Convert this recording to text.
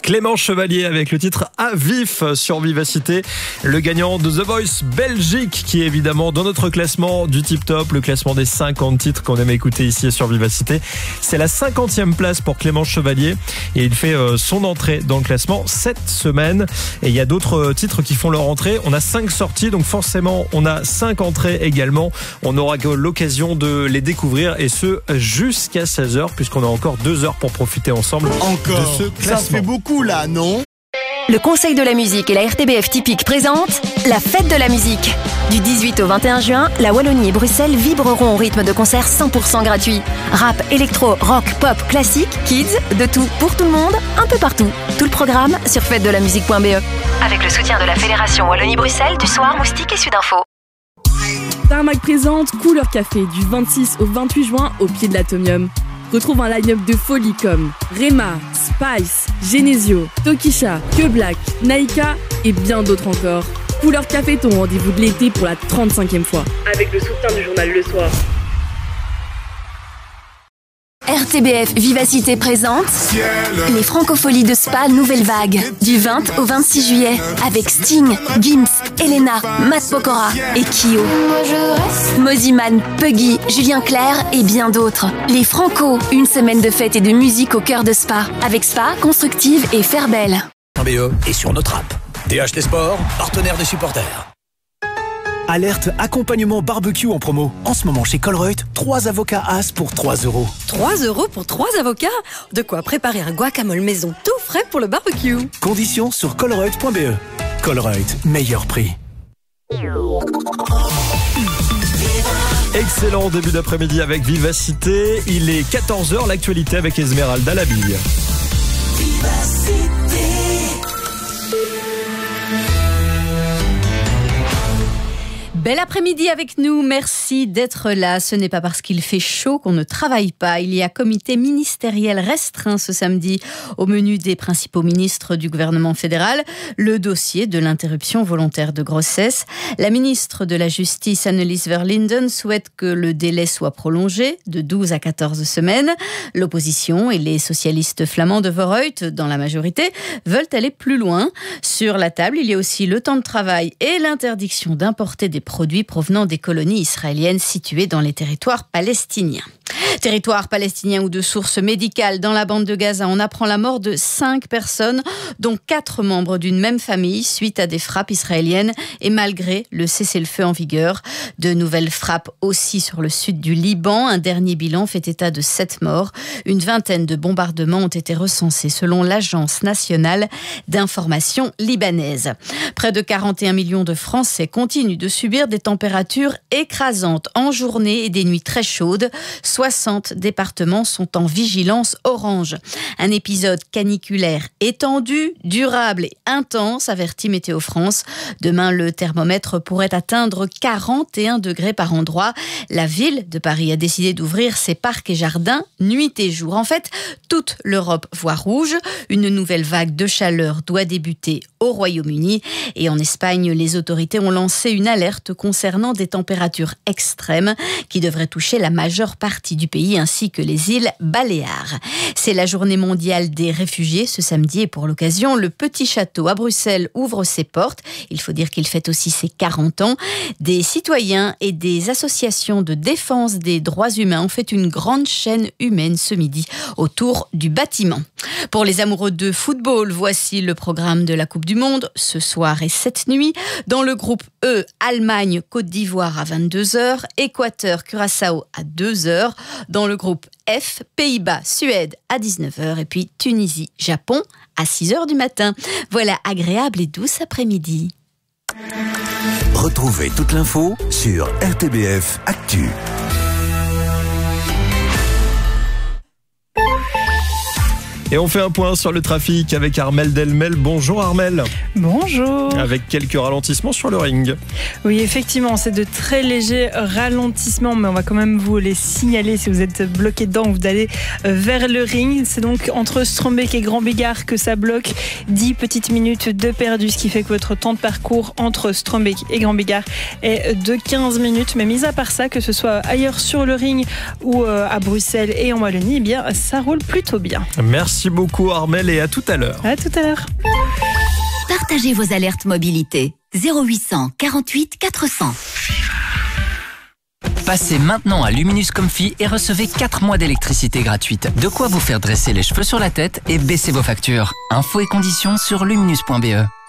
Clément Chevalier avec le titre À vif sur Vivacité, le gagnant de The Voice Belgique qui est évidemment dans notre classement du Tip Top, le classement des 50 titres qu'on aime écouter ici sur Vivacité. C'est la 50e place pour Clément Chevalier et il fait son entrée dans le classement cette semaine. Et il y a d'autres titres qui font leur entrée. On a 5 sorties, donc forcément on a 5 entrées également. On aura l'occasion de les découvrir et ce jusqu'à 16h puisqu'on a encore 2 heures pour profiter ensemble de ce classement. Ça fait beaucoup là, non ? Le Conseil de la musique et la RTBF Typique présentent la fête de la musique. Du 18 au 21 juin, la Wallonie et Bruxelles vibreront au rythme de concerts 100% gratuits. Rap, électro, rock, pop, classique, kids, de tout pour tout le monde, un peu partout. Tout le programme sur fêtedelamusique.be. Avec le soutien de la Fédération Wallonie-Bruxelles, du Soir, Moustique et Sudinfo. Tarmac présente Couleur Café du 26 au 28 juin au pied de l'Atomium. Retrouve un line-up de folie comme Rema, Spice, Genesio, Tokisha, Que Black, Naika et bien d'autres encore. Couleur Café, ton rendez-vous de l'été pour la 35e fois. Avec le soutien du journal Le Soir. RTBF Vivacité présente les Francopholies de Spa Nouvelle Vague du 20 au 26 juillet avec Sting, Gims, Elena, Matt Pokora et Kyo. Moziman, Puggy, Julien Clerc et bien d'autres. Les Franco, une semaine de fête et de musique au cœur de Spa avec Spa, Constructive et Fairbelle. BE et sur notre app. DHT Sport, partenaire des supporters. Alerte accompagnement barbecue en promo. En ce moment chez Colruyt, 3 avocats As pour 3 €. 3 € pour 3 avocats ? De quoi préparer un guacamole maison tout frais pour le barbecue. Conditions sur colruyt.be. Colruyt, meilleur prix. Excellent début d'après-midi avec Vivacité. Il est 14h, l'actualité avec Esmeralda Labille. Bel après-midi avec nous, merci d'être là. Ce n'est pas parce qu'il fait chaud qu'on ne travaille pas. Il y a comité ministériel restreint ce samedi au menu des principaux ministres du gouvernement fédéral. Le dossier de l'interruption volontaire de grossesse. La ministre de la Justice, Annelies Verlinden, souhaite que le délai soit prolongé de 12 à 14 semaines. L'opposition et les socialistes flamands de Voorhout, dans la majorité, veulent aller plus loin. Sur la table, il y a aussi le temps de travail et l'interdiction d'importer des produits provenant des colonies israéliennes situées dans les territoires palestiniens. Territoire palestinien ou de source médicale dans la bande de Gaza, on apprend la mort de 5 personnes, dont 4 membres d'une même famille suite à des frappes israéliennes et malgré le cessez-le-feu en vigueur. De nouvelles frappes aussi sur le sud du Liban. Un dernier bilan fait état de 7 morts. Une vingtaine de bombardements ont été recensés selon l'Agence nationale d'information libanaise. Près de 41 millions de Français continuent de subir des températures écrasantes en journée et des nuits très chaudes. 60 départements sont en vigilance orange. Un épisode caniculaire étendu, durable et intense, avertit Météo France. Demain, le thermomètre pourrait atteindre 41 degrés par endroit. La ville de Paris a décidé d'ouvrir ses parcs et jardins nuit et jour. En fait, toute l'Europe voit rouge. Une nouvelle vague de chaleur doit débuter au Royaume-Uni. Et en Espagne, les autorités ont lancé une alerte concernant des températures extrêmes qui devraient toucher la majeure partie du pays ainsi que les îles Baléares. C'est la journée mondiale des réfugiés ce samedi et pour l'occasion, le Petit Château à Bruxelles ouvre ses portes. Il faut dire qu'il fête aussi ses 40 ans. Des citoyens et des associations de défense des droits humains ont fait une grande chaîne humaine ce midi autour du bâtiment. Pour les amoureux de football, voici le programme de la Coupe du Monde ce soir et cette nuit. Dans le groupe E, Allemagne, Côte d'Ivoire à 22h, Équateur, Curaçao à 2h. Dans le groupe F, Pays-Bas, Suède à 19h et puis Tunisie, Japon à 6h du matin. Voilà, agréable et douce après-midi. Retrouvez toute l'info sur RTBF Actu. Et on fait un point sur le trafic avec Armelle Delmel. Bonjour Armelle. Bonjour. Avec quelques ralentissements sur le ring. Oui, effectivement, c'est de très légers ralentissements, mais on va quand même vous les signaler si vous êtes bloqué dedans ou vous allez vers le ring. C'est donc entre Strombeek et Grand Bigard que ça bloque. 10 petites minutes de perdu, ce qui fait que votre temps de parcours entre Strombeek et Grand Bigard est de 15 minutes. Mais mis à part ça, que ce soit ailleurs sur le ring ou à Bruxelles et en Wallonie, eh bien, ça roule plutôt bien. Merci Merci beaucoup Armelle et à tout à l'heure. À tout à l'heure. Partagez vos alertes mobilité. 0800 48 400. Passez maintenant à Luminus Comfy et recevez 4 mois d'électricité gratuite. De quoi vous faire dresser les cheveux sur la tête et baisser vos factures. Infos et conditions sur luminus.be.